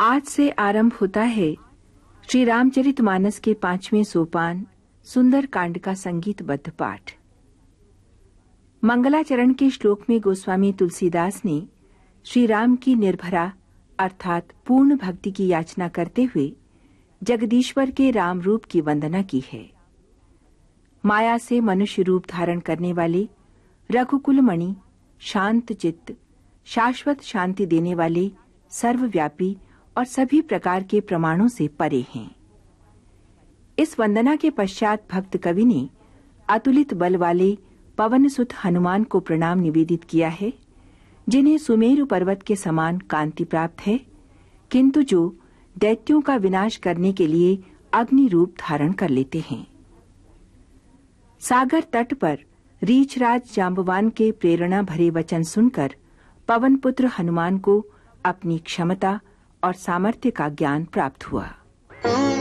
आज से आरंभ होता है श्री रामचरितमानस के 5वें सोपान सुंदर कांड का संगीतबद्ध पाठ। मंगलाचरण के श्लोक में गोस्वामी तुलसीदास ने श्री राम की निर्भरा अर्थात पूर्ण भक्ति की याचना करते हुए जगदीश्वर के राम रूप की वंदना की है। माया से मनुष्य रूप धारण करने वाले रघुकुल मणि, शांत चित्त, शाश्वत शांति देने वाले, सर्वव्यापी और सभी प्रकार के प्रमाणों से परे हैं। इस वंदना के पश्चात भक्त कवि ने अतुलित बल वाले पवन सुत हनुमान को प्रणाम निवेदित किया है, जिन्हें सुमेरु पर्वत के समान कांति प्राप्त है, किंतु जो दैत्यों का विनाश करने के लिए अग्नि रूप धारण कर लेते हैं। सागर तट पर रीछराज जांबवान के प्रेरणा भरे वचन सुनकर पवन पुत्र हनुमान को अपनी क्षमता और सामर्थ्य का ज्ञान प्राप्त हुआ।